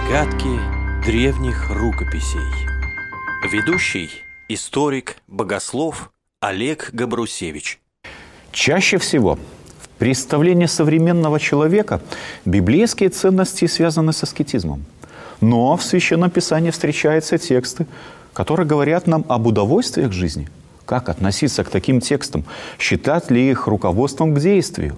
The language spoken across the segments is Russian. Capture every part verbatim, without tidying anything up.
Загадки древних рукописей. Ведущий, историк, богослов Олег Габрусевич. Чаще всего в представлении современного человека библейские ценности связаны с аскетизмом. Но в Священном Писании встречаются тексты, которые говорят нам об удовольствиях жизни. Как относиться к таким текстам? Считать ли их руководством к действию?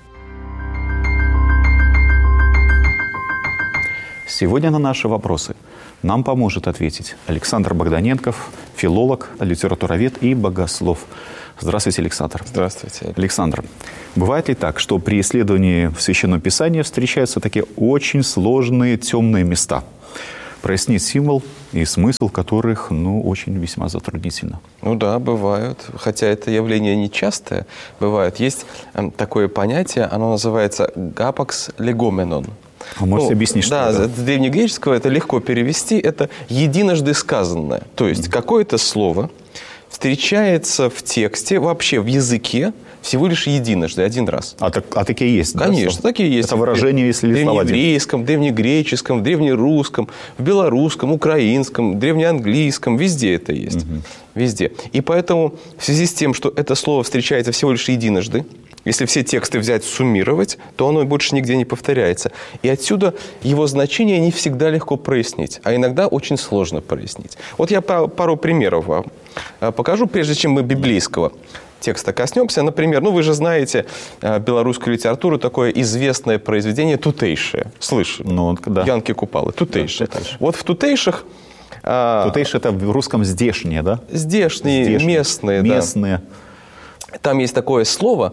Сегодня на наши вопросы нам поможет ответить Александр Богданенков, филолог, литературовед и богослов. Здравствуйте, Александр. Здравствуйте. Александр, бывает ли так, что при исследовании в Священном Писании встречаются такие очень сложные темные места? Прояснить символ и смысл которых, ну, очень весьма затруднительно. Ну да, бывают. Хотя это явление нечастое. Бывает. Есть такое понятие, оно называется «гапакс легоменон». А можете ну, объяснить, что да, это? Да, с древнегреческого это легко перевести. Это единожды сказанное. То есть mm-hmm. какое-то слово встречается в тексте, вообще в языке, всего лишь единожды, один раз. А, так, а такие есть? Конечно, да, такие есть. Это выражение, если в слова древнееврейском, древнегреческом, древнерусском, в белорусском, украинском, древнеанглийском. Везде это есть. Угу. Везде. И поэтому в связи с тем, что это слово встречается всего лишь единожды, если все тексты взять, суммировать, то оно больше нигде не повторяется. И отсюда его значение не всегда легко прояснить, а иногда очень сложно прояснить. Вот я пару примеров вам покажу, прежде чем мы библейского текста коснемся. Например, ну вы же знаете белорусскую литературу, такое известное произведение «Тутейшее». Слышали? Ну, да. Янки Купалы. «Тутейшее». Да, «Тутейшее». Вот в «Тутейших» «Тутейшее» это в русском «здешние», да? Здешние, здешние местные. Местные. Да. Там есть такое слово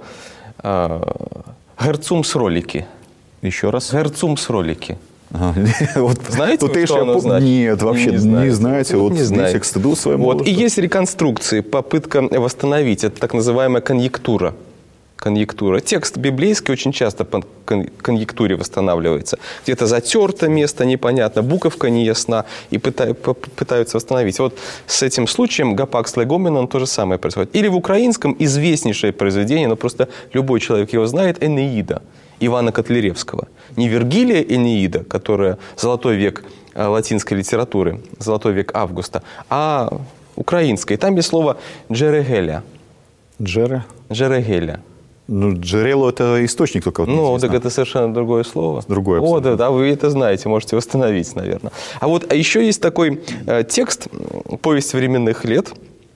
«герцумс-ролики». Еще раз. «Герцумс-ролики». Ага. Вот знаете, вы, что оно значит? Нет, вообще не знаете. Не знаете. Вот не знаете. К стыду своему. Вот. И есть реконструкции, попытка восстановить. Это так называемая конъюнктура. Конъюнктура. Текст библейский очень часто по конъюнктуре восстанавливается. Где-то затерто место, непонятно, буковка не ясна, и пытаются восстановить. Вот с этим случаем «гапакс легоменон» то же самое происходит. Или в украинском известнейшее произведение, но просто любой человек его знает, «Энеида» Ивана Котляревского. Не Вергилия Энеида, которая золотой век латинской литературы, золотой век Августа, а украинская. И там есть слово «джерегеля». Джере? Джерегеля. Ну, джерело – это источник только. Вот ну, так это совершенно другое слово. Другое. О, да, да, вы это знаете, можете восстановить, наверное. А вот а еще есть такой э, текст, «Повесть временных лет».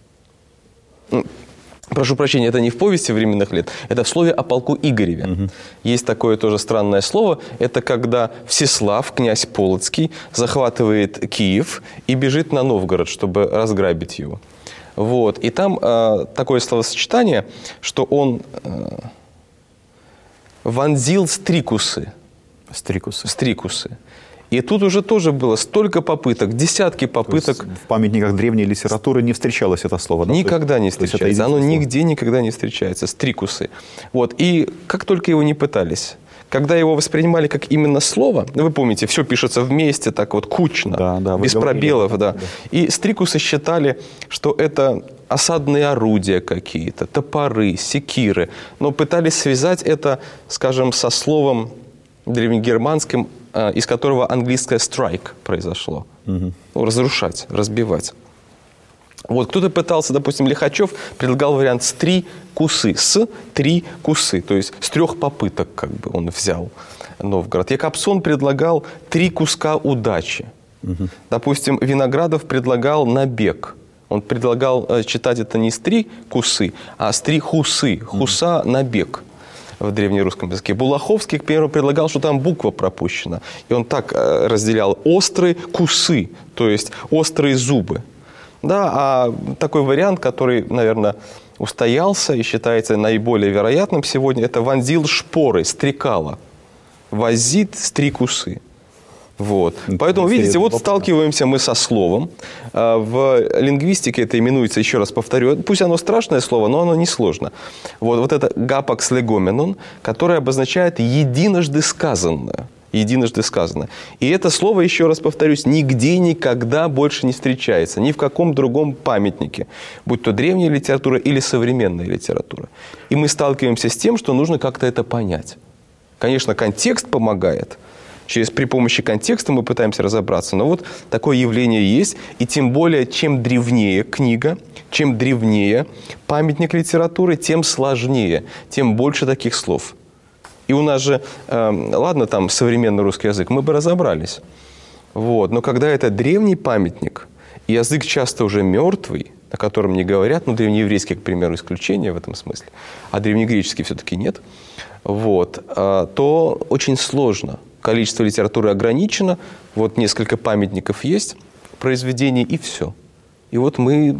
Прошу прощения, это не в «Повести временных лет», это в слове о полку Игореве. Угу. Есть такое тоже странное слово. Это когда Всеслав, князь Полоцкий, захватывает Киев и бежит на Новгород, чтобы разграбить его. Вот. И там э, такое словосочетание, что он э, вонзил стрикусы. Стрикусы. Стрикусы. И тут уже тоже было столько попыток, десятки попыток. В памятниках древней литературы не встречалось это слово, да? Никогда не встречается. Оно нигде никогда не встречается. Стрикусы. Вот. И как только его не пытались, когда его воспринимали как именно слово, вы помните, все пишется вместе, так вот кучно, да, да, без пробелов. Да. Да. И стрикусы считали, что это осадные орудия какие-то, топоры, секиры. Но пытались связать это, скажем, со словом древнегерманским, из которого английское «strike» произошло. Угу. Ну, разрушать, разбивать. Вот кто-то пытался, допустим, Лихачев предлагал вариант с три кусы, с три кусы, то есть с трех попыток как бы он взял Новгород. Якобсон предлагал три куска удачи. Угу. Допустим, Виноградов предлагал набег. Он предлагал читать это не с три кусы, а с три хусы. Хуса угу. набег в древнерусском языке. Булаховский, к примеру, предлагал, что там буква пропущена. И он так разделял: острые кусы, то есть острые зубы. Да, а такой вариант, который, наверное, устоялся и считается наиболее вероятным сегодня, это вонзил шпоры, стрекала. Возит стрикусы. Вот. Поэтому, видите, вот сталкиваемся мы со словом. В лингвистике это именуется, еще раз повторю, пусть оно страшное слово, но оно не сложно. Вот, вот это «гапакс легоменон», которое обозначает «единожды сказанное». Единожды сказано. И это слово, еще раз повторюсь, нигде никогда больше не встречается. Ни в каком другом памятнике. Будь то древняя литература или современная литература. И мы сталкиваемся с тем, что нужно как-то это понять. Конечно, контекст помогает. Через, при помощи контекста мы пытаемся разобраться. Но вот такое явление есть. И тем более, чем древнее книга, чем древнее памятник литературы, тем сложнее, тем больше таких слов. И у нас же, э, ладно, там современный русский язык, мы бы разобрались. Вот. Но когда это древний памятник, и язык часто уже мертвый, о котором не говорят, ну, древнееврейский, к примеру, исключение в этом смысле, а древнегреческий все-таки нет, вот, то очень сложно. Количество литературы ограничено, вот несколько памятников есть, произведений, и все. И вот мы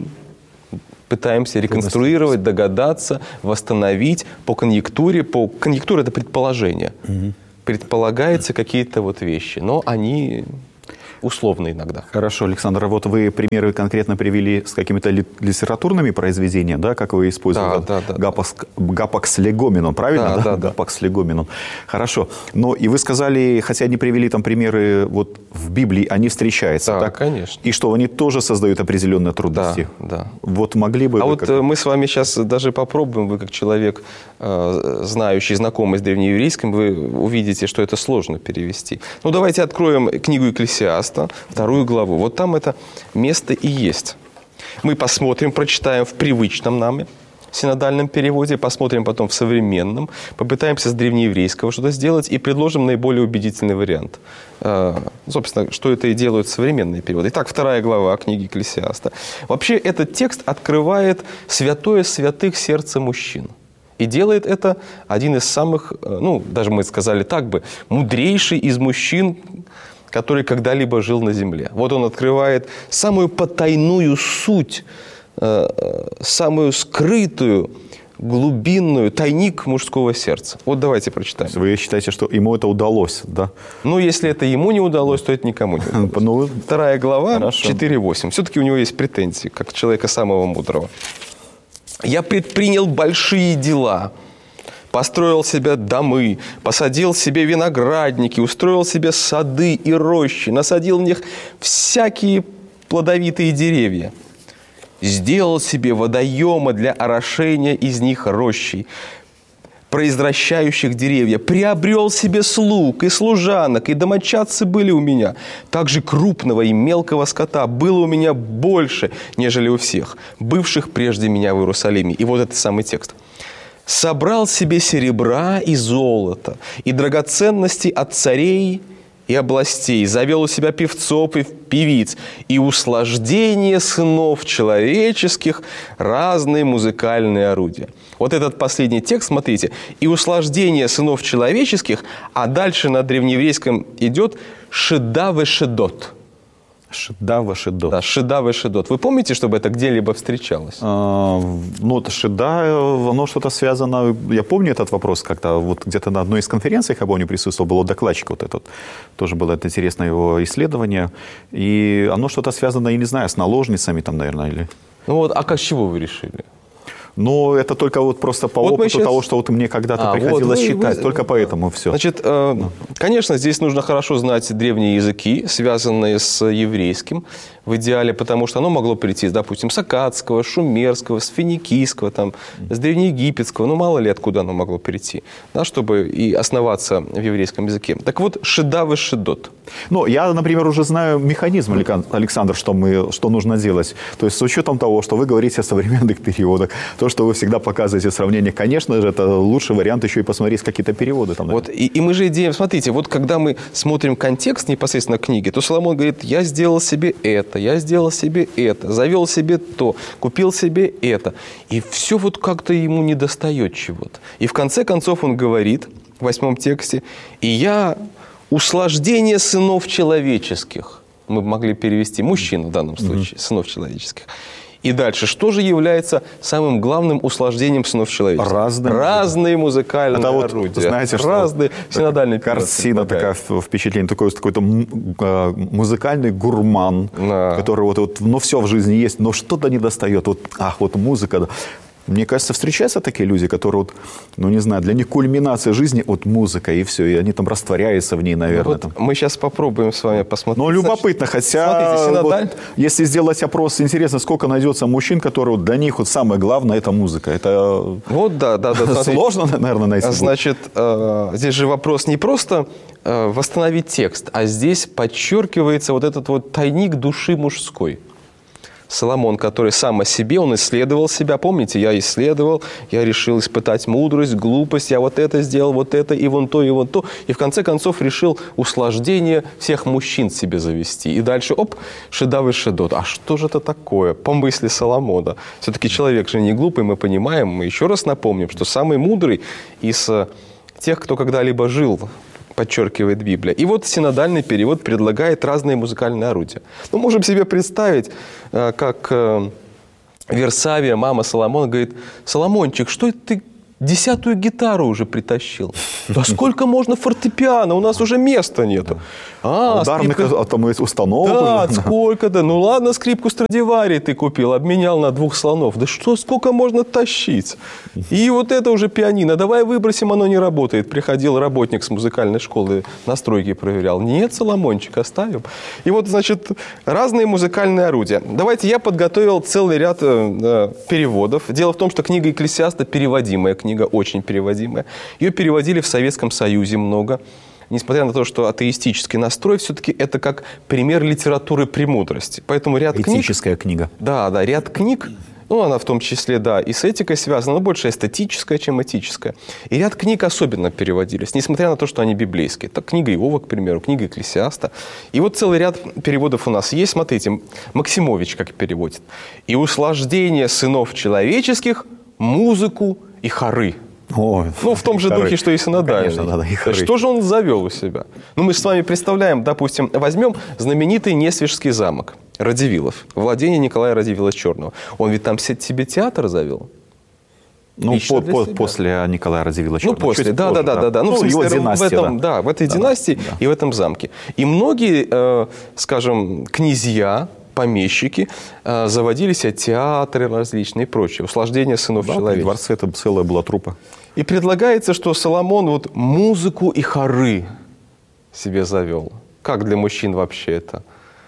пытаемся реконструировать, догадаться, восстановить по конъюнктуре. По... Конъюнктура – это предположение. Угу. Предполагаются какие-то вот вещи, но они... условно иногда. Хорошо, Александр, вот вы примеры конкретно привели с какими-то литературными произведениями, да, как вы использовали? Да, да, да. Гапакс, гапакс легоменон, правильно? Да, да, да. Гапакс легоменон. Хорошо. Но и вы сказали, хотя не привели там примеры, вот в Библии они встречаются, да, так? Конечно. И что, они тоже создают определенные трудности? Да, да. Вот могли бы... А вы вот как... мы с вами сейчас даже попробуем, вы как человек, знающий, знакомый с древнееврейским, вы увидите, что это сложно перевести. Ну, давайте откроем книгу Екклесиаста, вторую главу. Вот там это место и есть. Мы посмотрим, прочитаем в привычном нам синодальном переводе, посмотрим потом в современном, попытаемся с древнееврейского что-то сделать и предложим наиболее убедительный вариант. Собственно, что это и делают современные переводы. Итак, вторая глава книги Екклесиаста. Вообще, этот текст открывает святое святых сердца мужчин. И делает это один из самых, ну, даже мы сказали так бы, мудрейший из мужчин, который когда-либо жил на земле. Вот он открывает самую потайную суть, э, самую скрытую, глубинную, тайник мужского сердца. Вот давайте прочитаем. Вы считаете, что ему это удалось, да? Ну, если это ему не удалось, то это никому не удалось. Ну, вторая глава, четыре восемь. Все-таки у него есть претензии, как человека самого мудрого. «Я предпринял большие дела». Построил себе домы, посадил себе виноградники, устроил себе сады и рощи, насадил в них всякие плодовитые деревья. Сделал себе водоемы для орошения из них рощей, произвращающих деревья. Приобрел себе слуг и служанок, и домочадцы были у меня. Также крупного и мелкого скота было у меня больше, нежели у всех, бывших прежде меня в Иерусалиме. И вот этот самый текст. «Собрал себе серебра и золота, и драгоценности от царей и областей, завел у себя певцов и певиц, и услаждение сынов человеческих разные музыкальные орудия». Вот этот последний текст, смотрите, «и услаждение сынов человеческих», а дальше на древнееврейском идет «шеда вешедот». Шеда вешедот. Да, шеда вешедот. Вы помните, чтобы это где-либо встречалось? А, ну, это шеда, оно что-то связано... Я помню этот вопрос как-то, вот где-то на одной из конференций, я помню, присутствовал, был докладчик вот этот. Тоже было это интересное его исследование. И оно что-то связано, я не знаю, с наложницами там, наверное, или... Ну вот, а как с чего вы решили? Ну, это только вот просто по вот опыту сейчас... того, что вот мне когда-то а, приходилось вот, вы, читать. Вы... Только поэтому все. Значит, э, ну. конечно, здесь нужно хорошо знать древние языки, связанные с еврейским, в идеале, потому что оно могло прийти, допустим, с аккадского, шумерского, с финикийского, там, с древнеегипетского, ну, мало ли откуда оно могло прийти, да, чтобы и основаться в еврейском языке. Так вот, шеда вешедот. Ну, я, например, уже знаю механизм, Александр, что, мы, что нужно делать. То есть с учетом того, что вы говорите о современных переводах, то, что вы всегда показываете сравнение, конечно же, это лучший вариант еще и посмотреть какие-то переводы. Там, вот, и, и мы же идея, смотрите, вот когда мы смотрим контекст непосредственно книги, то Соломон говорит, я сделал себе это, я сделал себе это, завел себе то, купил себе это. И все вот как-то ему не достает чего-то. И в конце концов он говорит в восьмом тексте, и я услаждение сынов человеческих. Мы могли перевести мужчин в данном случае, mm-hmm. сынов человеческих. И дальше, что же является самым главным услаждением сынов человеческих? Разные, Разные музыкальные это орудия. Вот, знаете, разные синодальные картина, такая впечатление, такой какой-то музыкальный гурман, да. который вот, вот, ну, все в жизни есть, но что-то не достает. Вот, ах, вот музыка, Мне кажется, встречаются такие люди, которые, вот, ну не знаю, для них кульминация жизни вот музыка, и все, и они там растворяются в ней, наверное. Ну, вот там. Мы сейчас попробуем с вами посмотреть. Ну, любопытно, хотя, смотрите, вот, если сделать опрос, интересно, сколько найдется мужчин, которые вот, для них вот самое главное – это музыка. Это вот, да, да, да, сложно, наверное, найти. Значит, э, здесь же вопрос не просто э, восстановить текст, а здесь подчеркивается вот этот вот тайник души мужской. Соломон, который сам о себе, он исследовал себя. Помните, я исследовал, я решил испытать мудрость, глупость, я вот это сделал, вот это, и вон то, и вон то. И в конце концов решил услаждение всех мужчин себе завести. И дальше, оп, шедавр шедот. А что же это такое? По мысли Соломона. Все-таки человек же не глупый, мы понимаем. Мы еще раз напомним, что самый мудрый из тех, кто когда-либо жил, подчеркивает Библия. И вот синодальный перевод предлагает разные музыкальные орудия. Мы можем себе представить, как Версавия, мама Соломона, говорит: «Соломончик, что это ты десятую гитару уже притащил? Да сколько можно фортепиано? У нас уже места нету». А, ударных скрипка... установок. Да, сколько-то. Ну ладно, скрипку Страдивари ты купил, обменял на двух слонов. Да что, сколько можно тащить? И вот это уже пианино. Давай выбросим, оно не работает. Приходил работник с музыкальной школы, настройки проверял. Нет, Соломончик, оставим. И вот, значит, разные музыкальные орудия. Давайте, я подготовил целый ряд э, переводов. Дело в том, что книга Экклесиаста переводимая книга, очень переводимая. Ее переводили в Советском Союзе много. Несмотря на то, что атеистический настрой, все-таки это как пример литературы премудрости. Поэтому ряд книг... Этическая книга. Да, да, ряд книг, ну, она в том числе, да, и с этикой связана, но больше эстетическая, чем этическая. И ряд книг особенно переводились, несмотря на то, что они библейские. Это книга Иова, к примеру, книга Экклесиаста. И вот целый ряд переводов у нас есть. Смотрите, Максимович как переводит. «И услаждение сынов человеческих, музыку и хоры». О, ну, в том же хоры. духе, что и синодальный. Конечно, да, да, и хоры. Что же он завел у себя? Ну, мы же с вами представляем, допустим, возьмем знаменитый Несвежский замок Радивилов, владение Николая Радивила Черного. Он ведь там себе театр завел. Ну, по, по, после Николая Радивила Черного. Ну, после, да, да, да, да, да. Ну, ну, в смысле, его династия, в этом, да. да, в этой да, династии да. и в этом замке. И многие, э, скажем, князья, помещики э, заводили себе театры различные и прочее. Услаждение сынов да, человека. В дворце это целая была труппа. И предлагается, что Соломон вот музыку и хоры себе завел. Как для мужчин вообще это?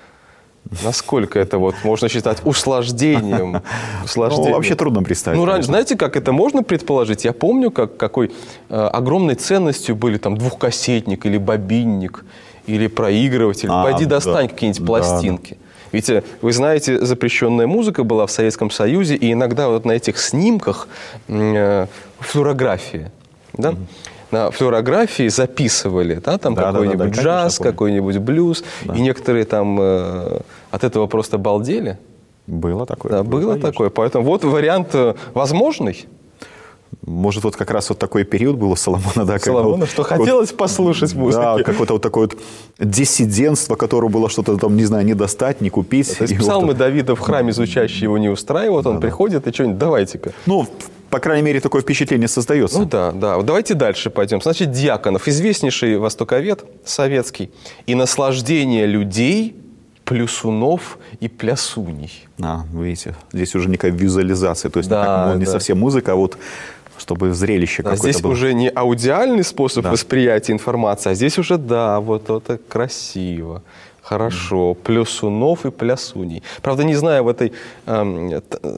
Насколько это вот можно считать услаждением? услаждением? Ну, вообще трудно представить. Ну, раньше, знаете, как это можно предположить? Я помню, как, какой э, огромной ценностью были там двухкассетник или бобинник, или проигрыватель. А, Пойди да. достань какие-нибудь пластинки. Да, да. Ведь, вы знаете, запрещенная музыка была в Советском Союзе, и иногда вот на этих снимках э, флюорография, да? Mm-hmm. На флюорографии записывали, да, там да, какой-нибудь да, да, да, джаз, какой-нибудь блюз, да. И некоторые там э, от этого просто балдели. Было такое. Да, было конечно. такое. Поэтому вот вариант возможный. Может, вот как раз вот такой период был у Соломона, да, Соломона, вот, что хотелось вот, послушать музыку. Да, какое-то вот такое вот диссидентство, которое было что-то там, не знаю, не достать, не купить. То есть псалмы вот... Давида в храме звучащие его не устраивают, он да, приходит и что-нибудь, давайте-ка. Ну, по крайней мере, такое впечатление создается. Ну да, да. Давайте дальше пойдем. Значит, Дьяконов, известнейший востоковед советский, и наслаждение людей, плясунов и плясуней. А, видите, здесь уже некая визуализация, то есть да, как, не да. совсем музыка, а вот чтобы зрелище да, какое-то здесь было. уже не аудиальный способ да. восприятия информации, а здесь уже, да, вот это красиво, хорошо, mm. плясунов и плясуней. Правда, не знаю, в этой э,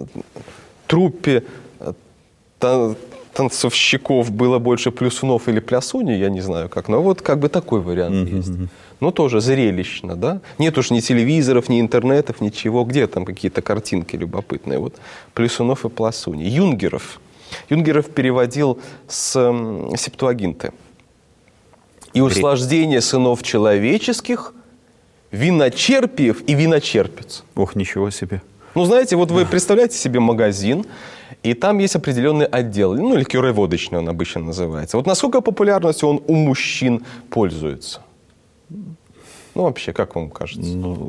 труппе тан- танцовщиков было больше плясунов или плясуней, я не знаю как, но вот как бы такой вариант mm-hmm. есть. Ну, тоже зрелищно, да? Нет уж ни телевизоров, ни интернетов, ничего. Где там какие-то картинки любопытные? Вот плясунов и плясуней. Юнгеров. Юнгеров переводил с э, Септуагинты. «И услаждение сынов человеческих, виночерпиев и виночерпиц». Ох, ничего себе. Ну, знаете, вот вы представляете себе магазин, и там есть определенный отдел, ну, ликероводочный он обычно называется. Вот насколько популярностью он у мужчин пользуется? Ну, вообще, как вам кажется? Ну,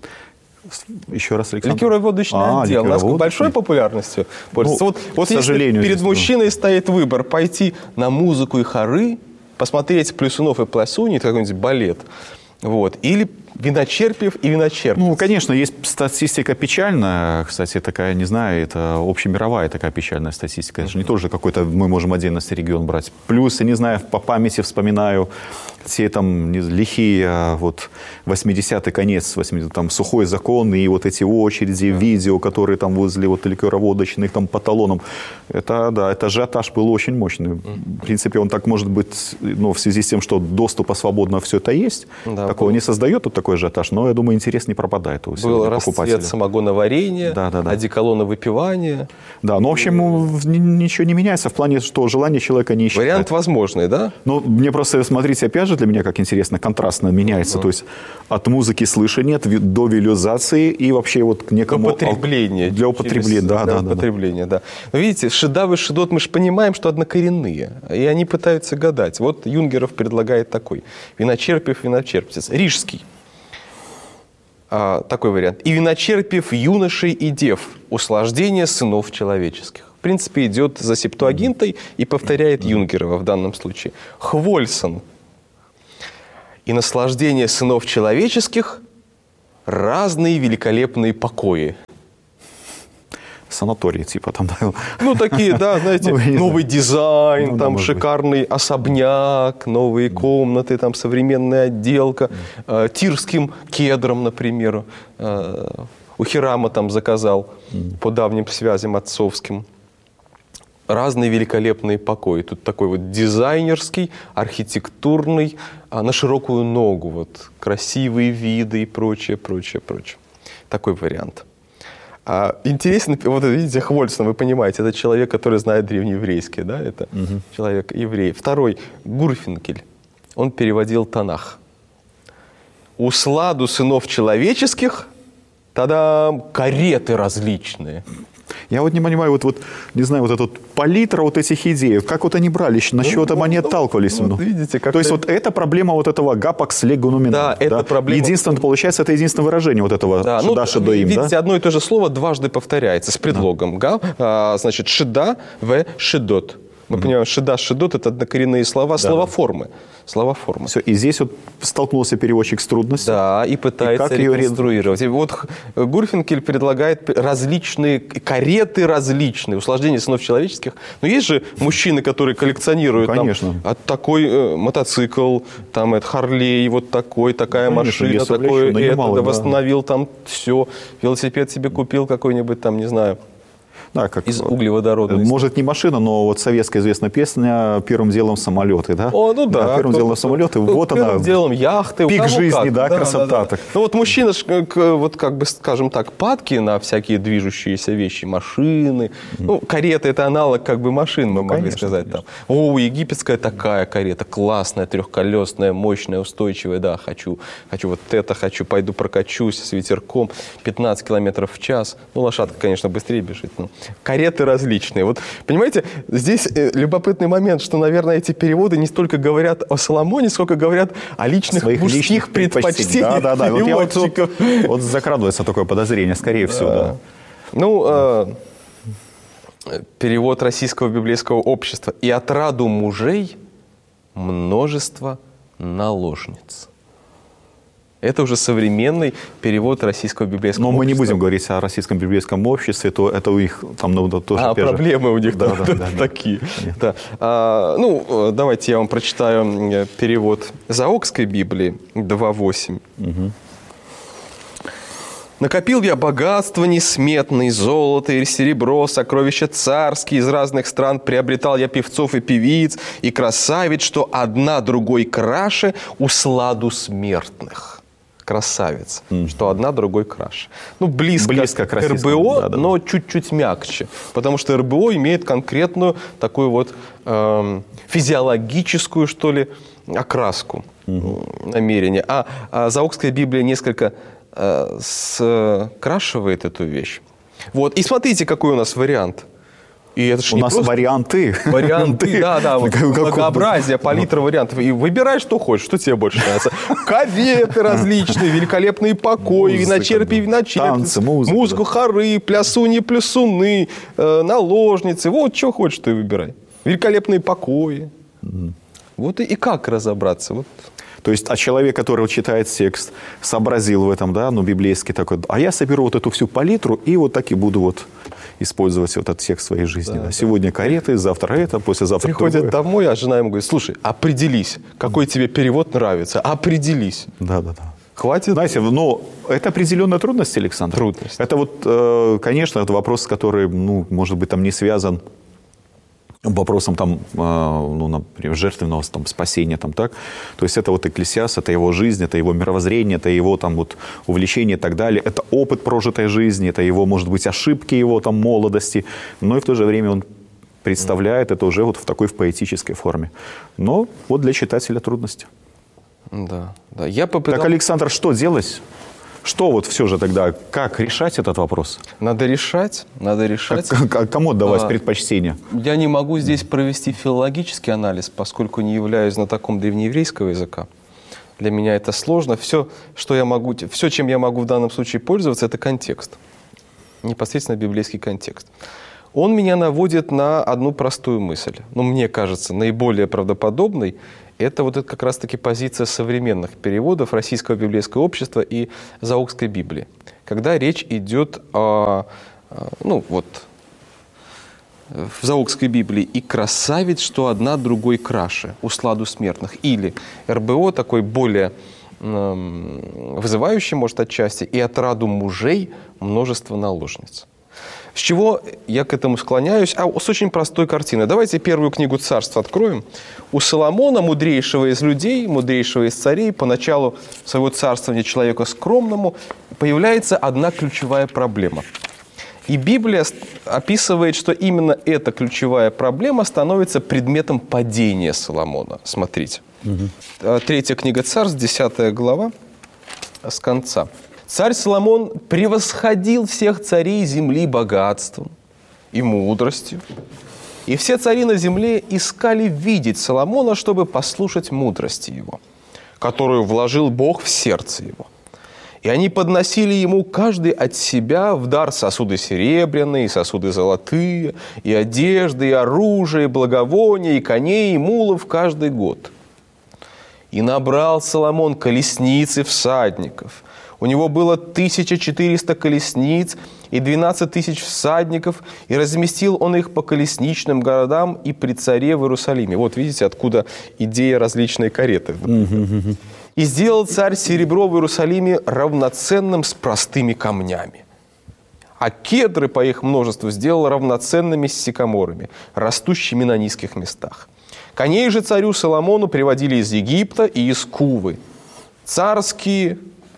еще раз, Александр. Ликероводочный а, отдел. Насколько большой популярностью пользуется? Ну, вот вот к сожалению, перед здесь, мужчиной ну... стоит выбор пойти на музыку и хоры, посмотреть плясунов и плясуней, какой-нибудь балет, вот, или Виночерпиев и виночерпиц. Ну, конечно, есть статистика печальная, кстати, такая, не знаю, это общемировая такая печальная статистика. Это же не тоже какой-то, мы можем отдельности регион брать. Плюс, я не знаю, по памяти вспоминаю все там лихие вот восьмидесятый конец, восьмидесятый, там сухой закон и вот эти очереди, видео, которые там возле вот ликероводочных там по талонам. Это, да, это ажиотаж был очень мощный. В принципе, он так может быть, ну, в связи с тем, что доступа свободно все это есть, да, такого был. Не создает вот такой ажиотаж, но, я думаю, интерес не пропадает у был расцвет самогоноварения, да, да, да. одеколона выпивания. Да, но, в общем, ничего не меняется в плане, что желание человека не исчезает. Вариант возможный, да? Ну, мне просто, смотрите, опять же, для меня, как интересно, контрастно меняется. Uh-huh. То есть от музыки слышания до визуализации и вообще вот к некому... Употребления. Для употребления, через, да, для да, употребления, да. да. Но видите, шедав и шедот, мы же понимаем, что однокоренные. И они пытаются гадать. Вот Юнгеров предлагает такой. Виночерпиев, виночерпец. Рижский. А, такой вариант. И виночерпиев юношей и дев. Услаждение сынов человеческих. В принципе, идет за септуагинтой и повторяет Юнгерова в данном случае. Хвольсон. И наслаждение сынов человеческих – разные великолепные покои. Санатории, типа там. Да. Ну, такие, да, знаете, ну, новый дизайн, ну, там да, шикарный быть. Особняк, новые комнаты, там современная отделка, э, тирским кедром, например, э, у Хирама там заказал mm. по давним связям отцовским. Разные великолепные покои. Тут такой вот дизайнерский, архитектурный, а на широкую ногу. Вот, красивые виды и прочее, прочее, прочее. Такой вариант. А, интересно, вот видите, Хвольсон, вы понимаете, это человек, который знает древнееврейский, да? Это угу. человек еврей. Второй, Гурфинкель. Он переводил Танах. «Усладу сынов человеческих, тогда кареты различные». Я вот не понимаю, вот, вот, не знаю, вот этот палитра вот этих идей, как вот они брали, на чего там ну, они отталкивались. Ну, вот видите, как то есть вот это проблема вот этого гапакс легунумена. Да, это да? проблема. Единственное, получается, это единственное выражение вот этого да, шеда, ну, шедоим. Видите, да? одно и то же слово дважды повторяется с предлогом. Да. Га, а, значит, шеда, в, шедот. Мы mm-hmm. понимаем, шеда, шедот – это однокоренные слова, да. слова формы. Слова формы. Все, и здесь вот столкнулся переводчик с трудностью. Да, и пытается и реконструировать. И вот Гурфинкель предлагает различные кареты различные, услаждения сынов человеческих. Но есть же мужчины, которые коллекционируют ну, конечно. Там, такой э, мотоцикл, там это Харлей, вот такой, такая ну, машина, такое это, да. восстановил там все, велосипед себе купил какой-нибудь там, не знаю. Да, как, из углеводородной. Может, не машина, но вот советская известная песня «Первым делом самолеты», да? О, ну да. да первым делом самолеты, вот первым она. Первым делом яхты. Пик жизни, как. да, да, красота. Да, да. Так. Ну вот мужчина, вот как бы, скажем так, падки на всякие движущиеся вещи, машины. Mm. Ну, карета – это аналог как бы машин, мы ну, могли конечно, сказать. Там. О, египетская такая карета, классная, трехколесная, мощная, устойчивая, да, хочу, хочу вот это, хочу, пойду прокачусь с ветерком, пятнадцать километров в час. Ну, лошадка, конечно, быстрее бежит. Но кареты различные. Вот, понимаете, здесь э, любопытный момент, что, наверное, эти переводы не столько говорят о Соломоне, сколько говорят о личных своих мужских личных предпочтениях. Да, да, да. Вот, я вот, вот, вот закрадывается такое подозрение, скорее всего. Да. Да. Ну, э, перевод Российского библейского общества. «И отраду мужей множество наложниц». Это уже современный перевод Российского библейского общества. Но мы общества. не будем говорить о Российском библейском обществе, то это у них там ну, тоже... А, проблемы же... у них да, да, да, да, да, такие. Да. А, ну, давайте я вам прочитаю перевод Заокской Библии два восемь. Угу. «Накопил я богатство несметное, золото и серебро, сокровища царские из разных стран, приобретал я певцов и певиц, и красавиц, что одна другой краше усладу смертных». Красавец, mm-hmm. что одна другой краше. Ну, близко, близко к эр бэ о, да, да. но чуть-чуть мягче. Потому что эр бэ о имеет конкретную такую вот э, физиологическую, что ли, окраску, mm-hmm. намерение. А, а Заокская Библия несколько э, скрашивает эту вещь. Вот. И смотрите, какой у нас вариант. И это у нас варианты. Варианты, да, да. Вот, многообразие, палитра вариантов. И выбирай, что хочешь, что тебе больше нравится. Кареты различные, великолепные покои, виночерпи, виночерпи. Танцы, музыка. Музыку, хоры, плясуни, плясуны, э, наложницы. Вот, что хочешь, ты выбирай. Великолепные покои. Mm. Вот и, и как разобраться? Вот. То есть, а человек, который читает текст, сообразил в этом, да, ну, библейский такой, а я соберу вот эту всю палитру и вот так и буду вот использовать вот этот текст в своей жизни. Да, да. Сегодня кареты, завтра это, послезавтра приходит другое. Домой, а жена ему говорит, слушай, определись, какой тебе перевод нравится, определись. Да, да, да. Хватит? Знаете, но это определенная трудность, Александр. Трудность. Это вот, конечно, это вопрос, который, ну, может быть, там не связан вопросом, там, ну, например, жертвенного там, спасения. Там, так. То есть это вот экклесиас, это его жизнь, это его мировоззрение, это его там, вот, увлечение и так далее. Это опыт прожитой жизни, это его, может быть, ошибки его там, молодости. Но и в то же время он представляет это уже вот в такой в поэтической форме. Но вот для читателя трудности. Да, да. Я попытал... Так, Александр, что делать? Что вот все же тогда, как решать этот вопрос? Надо решать, надо решать. Как, как, кому отдавать а, предпочтение? Я не могу здесь провести филологический анализ, поскольку не являюсь знатоком древнееврейского языка. Для меня это сложно. Все, что я могу, все, чем я могу в данном случае пользоваться, это контекст. Непосредственно библейский контекст. Он меня наводит на одну простую мысль. Ну, мне кажется, наиболее правдоподобной. Это вот это как раз-таки позиция современных переводов Российского библейского общества и Заокской Библии. Когда речь идет о, ну вот, в Заокской Библии «И красавиц, что одна другой краше, усладу смертных». Или эр бэ о такой более э, вызывающий, может, отчасти, «И отраду мужей множество наложниц». С чего я к этому склоняюсь? А с очень простой картины. Давайте первую книгу Царств откроем. У Соломона, мудрейшего из людей, мудрейшего из царей, поначалу своего царствования человека скромному, появляется одна ключевая проблема. И Библия описывает, что именно эта ключевая проблема становится предметом падения Соломона. Смотрите. Угу. Третья книга Царств, десятая глава, с конца. Царь Соломон превосходил всех царей земли богатством и мудростью. И все цари на земле искали видеть Соломона, чтобы послушать мудрости его, которую вложил Бог в сердце его. И они подносили ему каждый от себя в дар сосуды серебряные, и сосуды золотые, и одежды, и оружие, и благовония, и коней, и мулов каждый год. И набрал Соломон колесниц и всадников. У него было тысяча четыреста колесниц и двенадцать тысяч всадников, и разместил он их по колесничным городам и при царе в Иерусалиме. Вот видите, откуда идея различной кареты. И сделал царь серебро в Иерусалиме равноценным с простыми камнями. А кедры по их множеству сделал равноценными с сикаморами, растущими на низких местах. Коней же царю Соломону приводили из Египта и из Кувы. Царские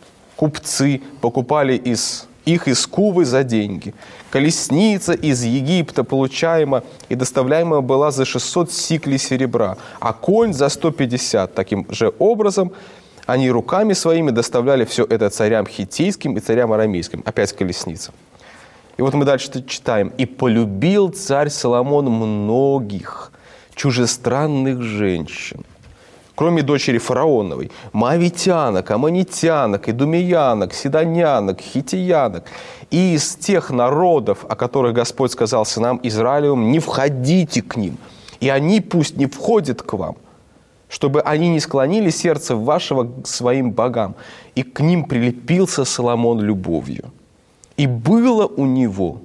купцы покупали из, их из Кувы за деньги. Колесница из Египта получаема и доставляемая была за шестьсот сиклей серебра, а конь за сто пятьдесят. Таким же образом они руками своими доставляли все это царям хиттейским и царям арамейским. Опять колесница. И вот мы дальше читаем. «И полюбил царь Соломон многих чужестранных женщин, кроме дочери фараоновой, моавитянок, аммонитянок, идумеянок, сидонянок, хиттеянок, и из тех народов, о которых Господь сказал сынам Израилевым, не входите к ним, и они пусть не входят к вам, чтобы они не склонили сердце вашего к своим богам. И к ним прилепился Соломон любовью. И было у него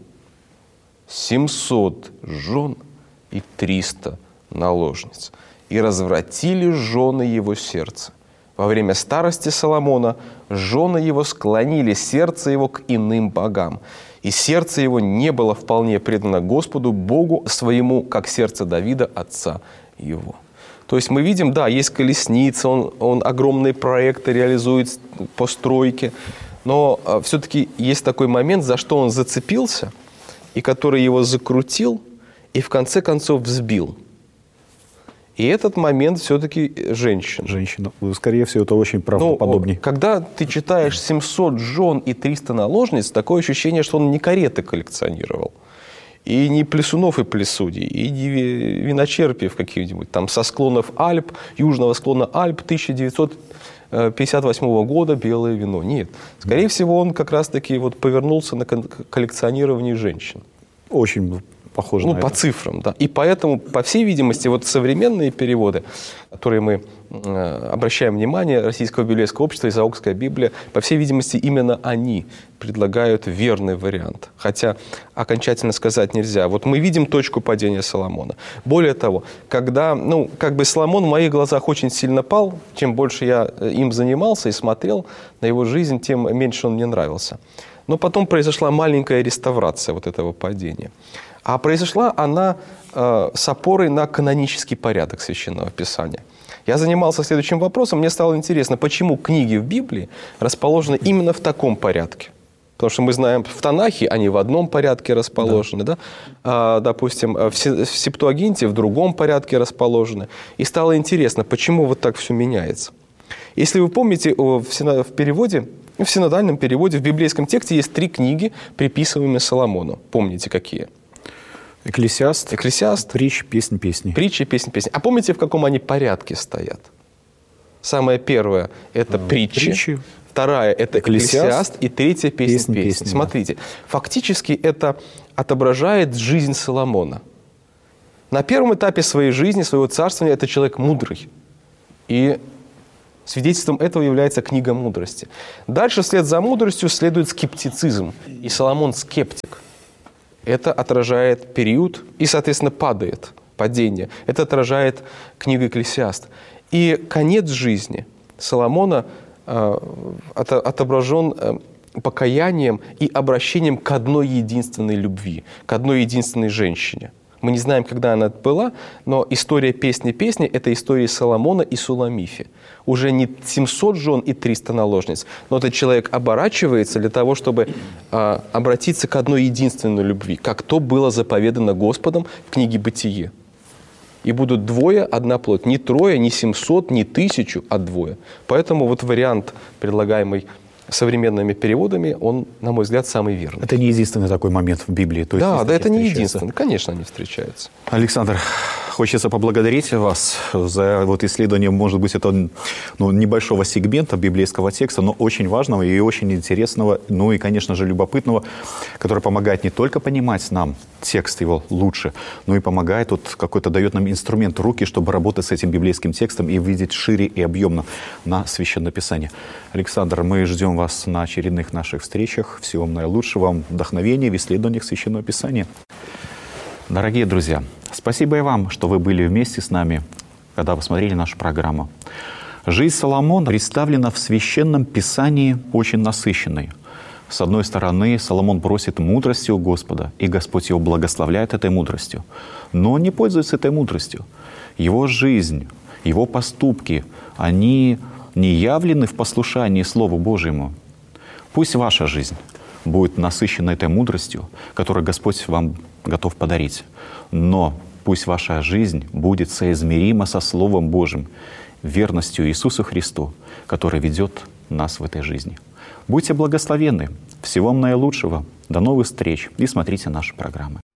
семьсот жен и триста наложниц. И развратили жены его сердце. Во время старости Соломона жены его склонили сердце его к иным богам. И сердце его не было вполне предано Господу, Богу своему, как сердце Давида, отца его». То есть мы видим, да, есть колесница, он, он огромные проекты реализует по стройке, но а, все-таки есть такой момент, за что он зацепился, и который его закрутил, и в конце концов взбил. И этот момент все-таки женщина. Женщина. Скорее всего, это очень правдоподобнее. Ну, когда ты читаешь семьсот жен и триста наложниц, такое ощущение, что он не кареты коллекционировал. И не плясунов и плясудей, и не виночерпиев каких-нибудь, там со склонов Альп, южного склона Альп тысяча девятьсот пятьдесят восьмого года белое вино. Нет. Скорее всего, он как раз-таки вот повернулся на коллекционировании женщин. Очень похоже ну, на по это. цифрам, да. И поэтому, по всей видимости, вот современные переводы, которые мы э, обращаем внимание, Российского библейского общества, Изаокская Библия, по всей видимости, именно они предлагают верный вариант. Хотя окончательно сказать нельзя. Вот мы видим точку падения Соломона. Более того, когда, ну, как бы Соломон в моих глазах очень сильно пал, чем больше я им занимался и смотрел на его жизнь, тем меньше он мне нравился. Но потом произошла маленькая реставрация вот этого падения. А произошла она э, с опорой на канонический порядок Священного Писания. Я занимался следующим вопросом. Мне стало интересно, почему книги в Библии расположены именно в таком порядке. Потому что мы знаем, в Танахе они в одном порядке расположены, да. Да? А, допустим, в Септуагинте в другом порядке расположены. И стало интересно, почему вот так все меняется. Если вы помните, в переводе, в синодальном переводе, в библейском тексте есть три книги, приписываемые Соломону. Помните, какие? Экклесиаст, Экклесиаст, Притчи, Песнь, Песни. Притчи, Песнь, Песни. А помните, в каком они порядке стоят? Самое первое – это притчи. притчи. Вторая – это Экклесиаст. И третья – Песнь, Песнь. Песни. Песни. Смотрите, да. Фактически это отображает жизнь Соломона. На первом этапе своей жизни, своего царствования, это человек мудрый. И свидетельством этого является книга мудрости. Дальше вслед за мудростью следует скептицизм. И Соломон скептик. Это отражает период и, соответственно, падает, падение. Это отражает книга Экклесиаст. И конец жизни Соломона э, отображен э, покаянием и обращением к одной единственной любви, к одной единственной женщине. Мы не знаем, когда она была, но история песни-песни – это история Соломона и Суламифи. Уже не семьсот жен и триста наложниц, но этот человек оборачивается для того, чтобы а, обратиться к одной единственной любви, как то было заповедано Господом в книге «Бытие». И будут двое, одна плоть. Не трое, не семьсот, не тысячу, а двое. Поэтому вот вариант, предлагаемый современными переводами, он, на мой взгляд, самый верный. Это не единственный такой момент в Библии. То есть да, да, это не единственный. Конечно, они встречаются. Александр, хочется поблагодарить вас за вот исследование, может быть, это ну, небольшого сегмента библейского текста, но очень важного и очень интересного, ну и, конечно же, любопытного, который помогает не только понимать нам текст его лучше, но и помогает, вот какой-то дает нам инструмент, руки, чтобы работать с этим библейским текстом и видеть шире и объемно на Священное Писание. Александр, мы ждем вас на очередных наших встречах. Всего вам наилучшего, вам вдохновения в исследованиях Священного Писания. Дорогие друзья, спасибо и вам, что вы были вместе с нами, когда вы смотрели нашу программу. Жизнь Соломона представлена в Священном Писании очень насыщенной. С одной стороны, Соломон просит мудрости у Господа, и Господь его благословляет этой мудростью, но он не пользуется этой мудростью. Его жизнь, его поступки, они не явлены в послушании Слову Божьему. Пусть ваша жизнь будет насыщена этой мудростью, которую Господь вам готов подарить. Но пусть ваша жизнь будет соизмерима со Словом Божьим, верностью Иисусу Христу, который ведет нас в этой жизни. Будьте благословенны. Всего вам наилучшего. До новых встреч и смотрите наши программы.